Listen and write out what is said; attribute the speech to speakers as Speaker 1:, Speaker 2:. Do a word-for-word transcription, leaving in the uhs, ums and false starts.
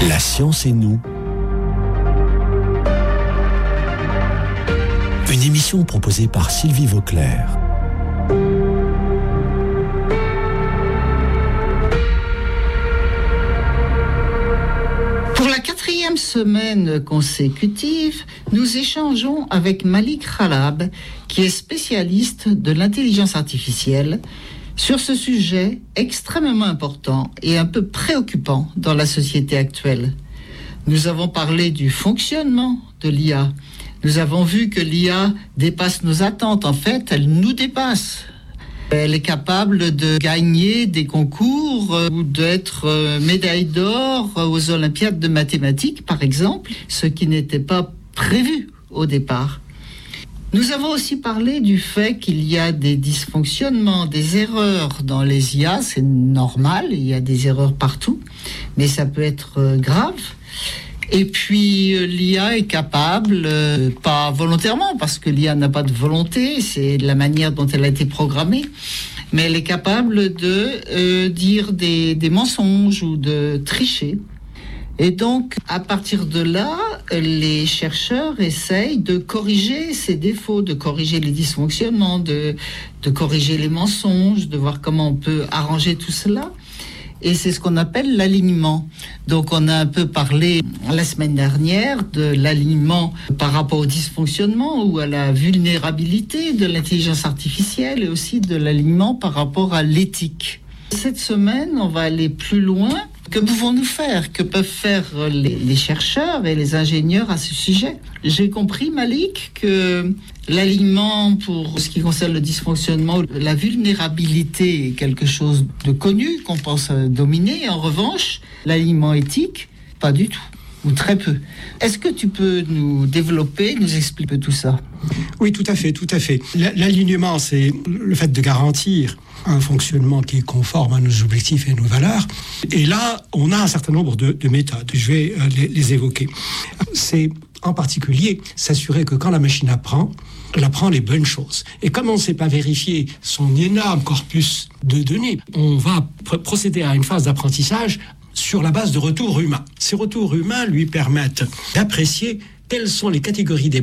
Speaker 1: La science et nous. Une émission proposée par Sylvie Vauclair.
Speaker 2: Pour la quatrième semaine consécutive, nous échangeons avec Malik Khalab, qui est spécialiste de l'intelligence artificielle, sur ce sujet extrêmement important et un peu préoccupant dans la société actuelle. Nous avons parlé du fonctionnement de l'I A. Nous avons vu que l'I A dépasse nos attentes. En fait, elle nous dépasse. Elle est capable de gagner des concours euh, ou d'être euh, médaille d'or aux Olympiades de mathématiques, par exemple, ce qui n'était pas prévu au départ. Nous avons aussi parlé du fait qu'il y a des dysfonctionnements, des erreurs dans les I A. C'est normal, il y a des erreurs partout, mais ça peut être euh, grave. Et puis euh, l'I A est capable, euh, pas volontairement, parce que l'I A n'a pas de volonté, c'est la manière dont elle a été programmée, mais elle est capable de euh, dire des, des mensonges ou de tricher. Et donc, à partir de là, les chercheurs essayent de corriger ces défauts, de corriger les dysfonctionnements, de, de corriger les mensonges, de voir comment on peut arranger tout cela. Et c'est ce qu'on appelle l'alignement. Donc, on a un peu parlé la semaine dernière de l'alignement par rapport au dysfonctionnement ou à la vulnérabilité de l'intelligence artificielle et aussi de l'alignement par rapport à l'éthique. Cette semaine, on va aller plus loin. Que pouvons-nous faire? Que peuvent faire les, les chercheurs et les ingénieurs à ce sujet? J'ai compris, Malik, que l'alignement pour ce qui concerne le dysfonctionnement, la vulnérabilité est quelque chose de connu, qu'on pense dominer. En revanche, l'alignement éthique, pas du tout, ou très peu. Est-ce que tu peux nous développer, nous expliquer tout ça?
Speaker 3: Oui, tout à fait, tout à fait. L'alignement, c'est le fait de garantir un fonctionnement qui est conforme à nos objectifs et nos valeurs. Et là, on a un certain nombre de, de méthodes. Je vais euh, les, les évoquer. C'est en particulier s'assurer que quand la machine apprend, elle apprend les bonnes choses. Et comme on ne sait pas vérifier son énorme corpus de données, on va pr- procéder à une phase d'apprentissage sur la base de retours humains. Ces retours humains lui permettent d'apprécier quelles sont les catégories des